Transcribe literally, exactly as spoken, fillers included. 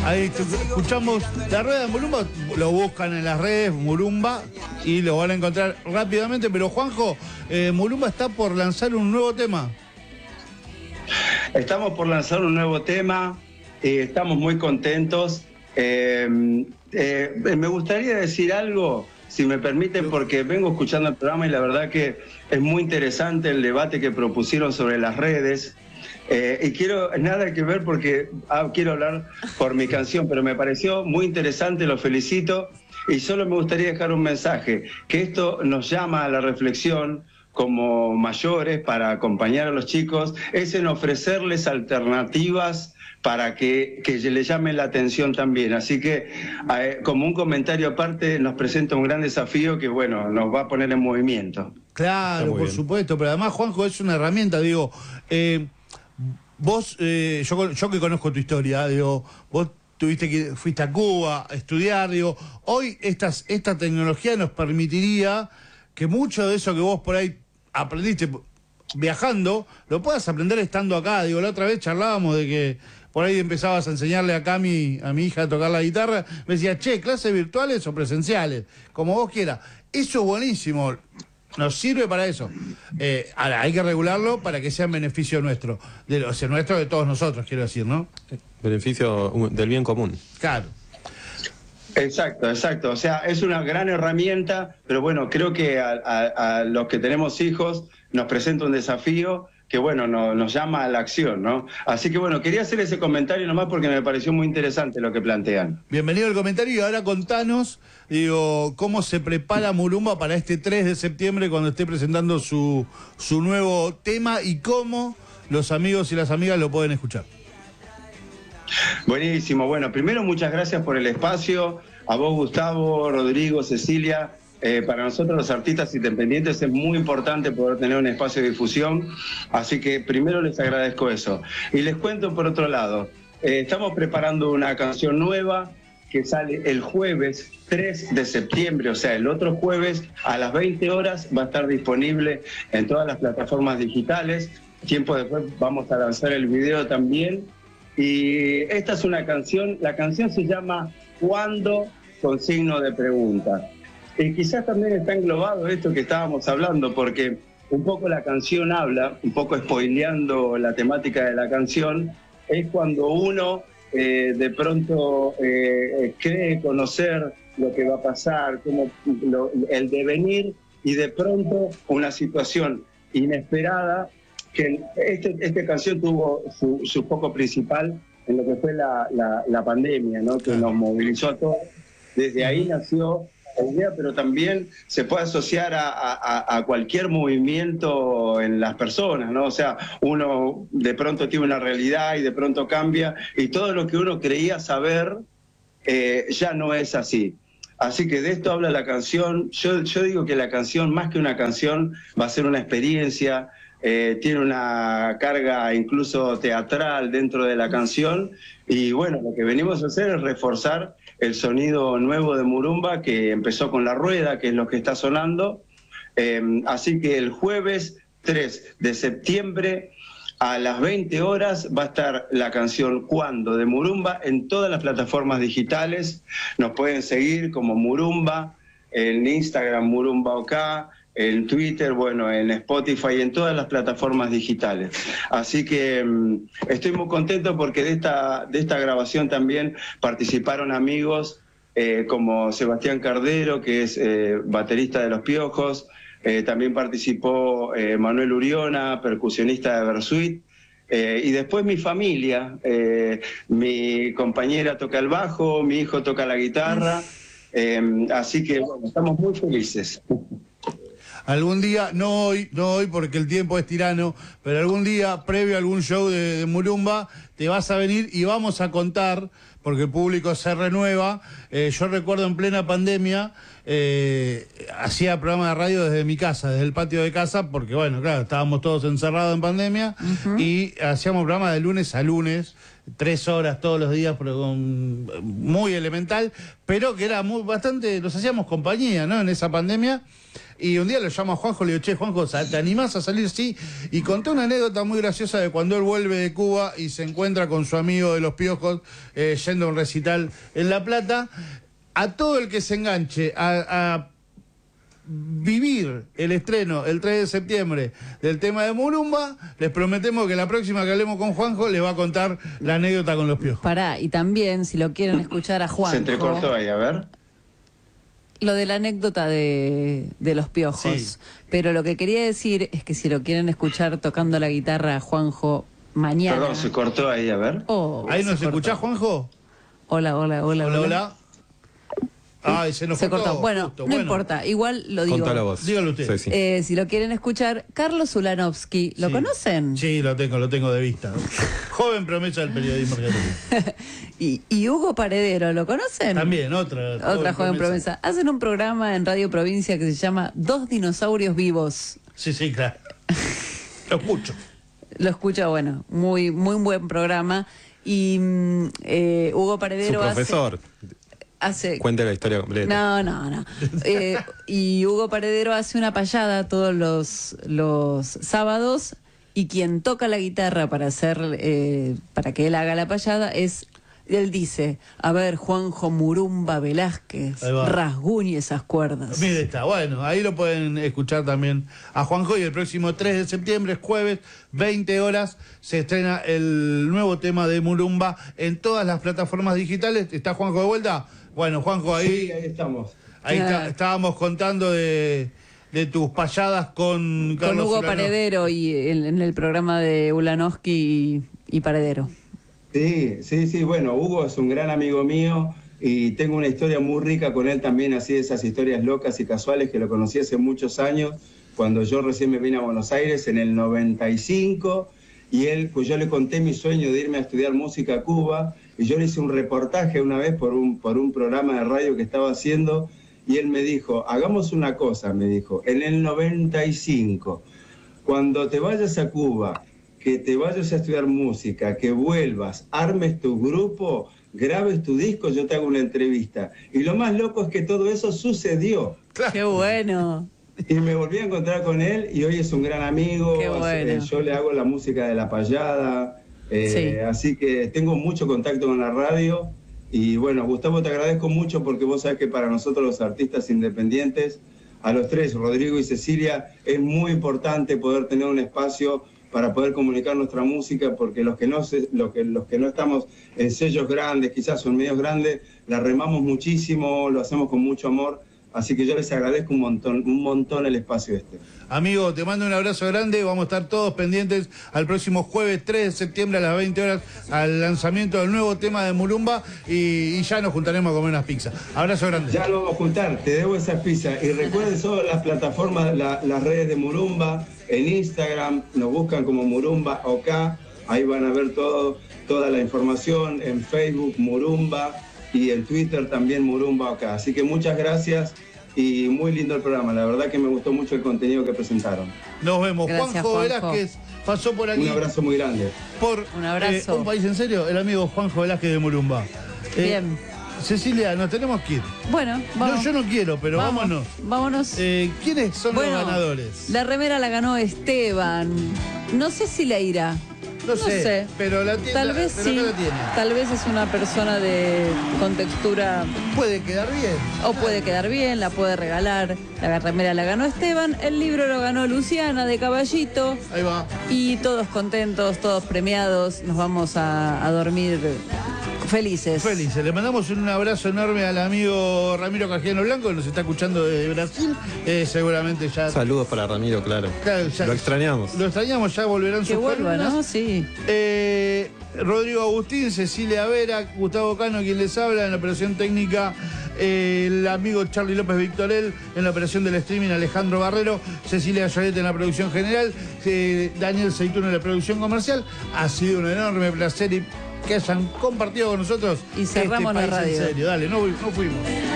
Ahí escuchamos La Rueda de Murumba, lo buscan en las redes, Murumba, y lo van a encontrar rápidamente. Pero Juanjo, eh, Murumba está por lanzar un nuevo tema. Estamos por lanzar un nuevo tema, eh, estamos muy contentos. Eh, eh, me gustaría decir algo, si me permiten, porque vengo escuchando el programa y la verdad que es muy interesante el debate que propusieron sobre las redes. Eh, y quiero, nada que ver porque ah, quiero hablar por mi canción, pero me pareció muy interesante, lo felicito, y solo me gustaría dejar un mensaje, que esto nos llama a la reflexión como mayores para acompañar a los chicos, es en ofrecerles alternativas para que, que le llamen la atención también. Así que, eh, como un comentario aparte, nos presenta un gran desafío que, bueno, nos va a poner en movimiento. Claro, por bien. Supuesto, pero además, Juanjo, es una herramienta, digo... Eh, Vos, eh, yo, yo que conozco tu historia, digo, vos tuviste que, fuiste a Cuba a estudiar, digo, hoy estas, esta tecnología nos permitiría que mucho de eso que vos por ahí aprendiste viajando, lo puedas aprender estando acá. Digo, la otra vez charlábamos de que por ahí empezabas a enseñarle acá a mi, a mi hija a tocar la guitarra, me decía, che, ¿clases virtuales o presenciales? Como vos quieras. Eso es buenísimo. Nos sirve para eso. Eh, ahora, hay que regularlo para que sea en beneficio nuestro. De, o sea, nuestro de todos nosotros, quiero decir, ¿no? Beneficio del bien común. Claro. Exacto, exacto. O sea, es una gran herramienta, pero bueno, creo que a, a, a los que tenemos hijos nos presenta un desafío que, bueno, no, nos llama a la acción, ¿no? Así que, bueno, quería hacer ese comentario nomás porque me pareció muy interesante lo que plantean. Bienvenido al comentario y ahora contanos, digo, cómo se prepara Murumba para este tres de septiembre cuando esté presentando su, su nuevo tema y cómo los amigos y las amigas lo pueden escuchar. Buenísimo. Bueno, primero muchas gracias por el espacio. A vos, Gustavo, Rodrigo, Cecilia. Eh, para nosotros los artistas independientes es muy importante poder tener un espacio de difusión, así que primero les agradezco eso. Y les cuento por otro lado, eh, estamos preparando una canción nueva que sale el jueves tres de septiembre, o sea, el otro jueves a las veinte horas va a estar disponible en todas las plataformas digitales. Tiempo después vamos a lanzar el video también. Y esta es una canción, la canción se llama ¿Cuándo? Con signo de pregunta. Y quizás también está englobado esto que estábamos hablando, porque un poco la canción habla, un poco spoileando la temática de la canción, es cuando uno eh, de pronto eh, cree conocer lo que va a pasar, como lo, el devenir, y de pronto una situación inesperada, que este, esta canción tuvo su, su foco principal en lo que fue la, la, la pandemia, ¿no? Que nos movilizó a todos. Desde ahí nació la idea, pero también se puede asociar a, a, a cualquier movimiento en las personas, ¿no? O sea, uno de pronto tiene una realidad y de pronto cambia, y todo lo que uno creía saber eh, ya no es así. Así que de esto habla la canción. Yo, yo digo que la canción, más que una canción, va a ser una experiencia. Eh, tiene una carga incluso teatral dentro de la canción, y bueno, lo que venimos a hacer es reforzar el sonido nuevo de Murumba, que empezó con La Rueda, que es lo que está sonando. Eh, así que el jueves tres de septiembre a las veinte horas va a estar la canción ¿Cuándo? De Murumba en todas las plataformas digitales. Nos pueden seguir como Murumba, en Instagram Murumba OK, en Twitter, bueno, en Spotify, en todas las plataformas digitales. Así que um, estoy muy contento porque de esta, de esta grabación también participaron amigos eh, como Sebastián Cardero, que es eh, baterista de Los Piojos, eh, también participó eh, Manuel Uriona, percusionista de Versuit, eh, y después mi familia, eh, mi compañera toca el bajo, mi hijo toca la guitarra, eh, así que bueno, estamos muy felices. Algún día, no hoy, no hoy porque el tiempo es tirano, pero algún día, previo a algún show de, de Murumba, te vas a venir y vamos a contar, porque el público se renueva. Eh, yo recuerdo en plena pandemia, eh, hacía programa de radio desde mi casa, desde el patio de casa, porque bueno, claro, estábamos todos encerrados en pandemia, uh-huh. y hacíamos programa de lunes a lunes, tres horas todos los días, pero con, muy elemental, pero que era muy bastante, nos hacíamos compañía, ¿no? En esa pandemia. Y un día lo llamo a Juanjo, le digo, che, Juanjo, ¿te animás a salir? Sí. Y conté una anécdota muy graciosa de cuando él vuelve de Cuba y se encuentra con su amigo de Los Piojos, eh, yendo a un recital en La Plata. A todo el que se enganche a, a vivir el estreno el tres de septiembre del tema de Murumba, les prometemos que la próxima que hablemos con Juanjo le va a contar la anécdota con Los Piojos. Pará, y también, si lo quieren escuchar a Juanjo... Se entrecortó ahí, a ver. Lo de la anécdota de, de Los Piojos. Sí. Pero lo que quería decir es que si lo quieren escuchar tocando la guitarra a Juanjo mañana... Perdón, se cortó ahí, a ver. Oh, ¿Ahí se nos cortó. escuchás, Juanjo? Hola, hola, hola. Hola, hola. Ay, se nos Se cortó. cortó. Bueno, justo. no Bueno, importa, igual lo digo. Contá la voz. Dígalo usted. Ceci. Eh, si lo quieren escuchar, Carlos Ulanovsky, ¿lo Sí. conocen? Sí, lo tengo, lo tengo de vista. Joven promesa del periodismo argentino. y, y Hugo Paredero, ¿lo conocen? También, otra. Otra joven promesa. Hacen un programa en Radio Provincia que se llama Dos Dinosaurios Vivos. Sí, sí, claro. Lo escucho. Lo escucha, bueno, muy, muy buen programa. Y mm, eh, Hugo Su Paredero hace... profesor. hace Cuente la historia completa. No, no, no. Eh, y Hugo Paredero hace una payada todos los, los sábados y quien toca la guitarra para hacer, eh, para que él haga la payada es, él dice, a ver, Juanjo Murumba Velázquez, Ahí va. rasguñe esas cuerdas. Mire, está, bueno, ahí lo pueden escuchar también a Juanjo y el próximo tres de septiembre, es jueves, veinte horas, se estrena el nuevo tema de Murumba en todas las plataformas digitales. ¿Está Juanjo de vuelta? Bueno, Juanjo, ahí, Sí, ahí estamos. ahí está- Ah. estábamos contando de, de tus payadas con Con Carlos Hugo Urano. Paredero y en, en el programa de Ulanowski y, y Paredero. Sí, sí, sí, bueno, Hugo es un gran amigo mío y tengo una historia muy rica con él también, así de esas historias locas y casuales que lo conocí hace muchos años, cuando yo recién me vine a Buenos Aires en el noventa y cinco, y él, pues yo le conté mi sueño de irme a estudiar música a Cuba, y yo le hice un reportaje una vez por un, por un programa de radio que estaba haciendo, y él me dijo, hagamos una cosa, me dijo, en el noventa y cinco, cuando te vayas a Cuba, que te vayas a estudiar música, que vuelvas, armes tu grupo, grabes tu disco, yo te hago una entrevista. Y lo más loco es que todo eso sucedió. ¡Qué bueno! Y me volví a encontrar con él y hoy es un gran amigo. Qué bueno. Eh, yo le hago la música de La Payada. eh, Sí. Así que tengo mucho contacto con la radio. Y bueno, Gustavo, te agradezco mucho porque vos sabés que para nosotros los artistas independientes, a los tres, Rodrigo y Cecilia, es muy importante poder tener un espacio para poder comunicar nuestra música, porque los que no se, los que, los que no estamos en sellos grandes, quizás son medios grandes, la remamos muchísimo, lo hacemos con mucho amor. Así que yo les agradezco un montón, un montón el espacio este. Amigo, te mando un abrazo grande. Vamos a estar todos pendientes al próximo jueves tres de septiembre a las veinte horas al lanzamiento del nuevo tema de Murumba y, y ya nos juntaremos a comer unas pizzas. Abrazo grande. Ya lo vamos a juntar, te debo esas pizzas. Y recuerden solo las plataformas, la- las redes de Murumba, en Instagram, nos buscan como Murumba OK, ahí van a ver todo, toda la información, en Facebook Murumba y en Twitter también Murumba OK. Así que muchas gracias y muy lindo el programa, la verdad que me gustó mucho el contenido que presentaron. Nos vemos. Gracias, Juanjo Juanjo. Velázquez pasó por aquí. Un abrazo muy grande. Por Un abrazo. eh, Un País en Serio, el amigo Juanjo Velázquez de Murumba. Eh, Bien. Cecilia, nos tenemos que ir. Bueno, vamos. No, yo no quiero, pero Vamos, vámonos. Vámonos. Eh, ¿Quiénes son Bueno, los ganadores? La remera la ganó Esteban. No sé si la irá. No sé, pero la tiene- Tal vez pero sí. no la tiene. Tal vez es una persona de con textura Puede quedar bien. o puede quedar bien, la puede regalar. La remera la ganó Esteban, el libro lo ganó Luciana de Caballito Ahí va. y todos contentos, todos premiados. Nos vamos a, a dormir felices. Felices. Le mandamos un abrazo enorme al amigo Ramiro Cajiano Blanco, que nos está escuchando desde Brasil. Eh, seguramente ya. Saludos para Ramiro, claro. Claro, ya- Lo extrañamos. Lo extrañamos, ya volverán Que sus vuelva, columnas. ¿no? Sí. Eh, Rodrigo Agustín, Cecilia Vera, Gustavo Cano, quien les habla en la operación técnica, eh, el amigo Charlie López Victorel en la operación del streaming, Alejandro Barrero, Cecilia Lloret en la producción general, eh, Daniel Seituno en la producción comercial. Ha sido un enorme placer y que hayan compartido con nosotros Y cerramos este la País en radio. Serio. Dale, no, no fuimos.